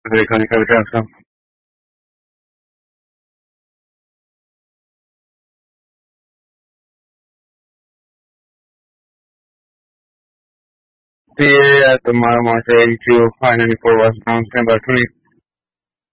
Cody Johnson. PA at the mile marker 82, I-94 westbound, stand by 20.